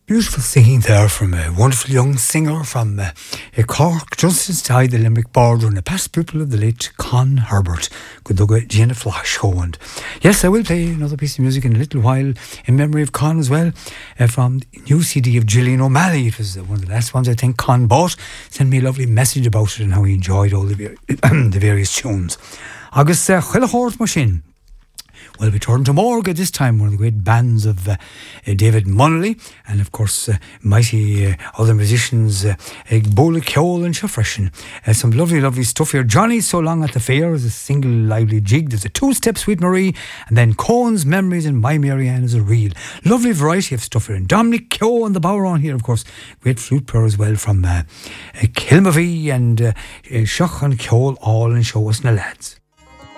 Beautiful singing there from a wonderful young singer from Cork, just inside the Limerick border, and a past pupil of the late Con Herbert. Good luck, Gina Flash Hoand. Yes, I will play another piece of music in a little while in memory of Con as well, from the new CD of Gillian O'Malley. It was one of the last ones I think Con bought. Sent me a lovely message about it and how he enjoyed all the various tunes. Agus Chilahort Machine. Well, we turn to Morgue this time, one of the great bands of David Munnelly, and of course mighty other musicians, Bola Keol and Shafreshin. Some lovely, lovely stuff here. Johnny So Long at the Fair is a single lively jig. There's a two-step Sweet Marie, and then Cohen's Memories and My Marianne is a reel. Lovely variety of stuff here. And Dominic Keogh on the bower on here, of course. Great flute player as well from Kilmavie and Shoch and Keol all in Show Us Na Lads.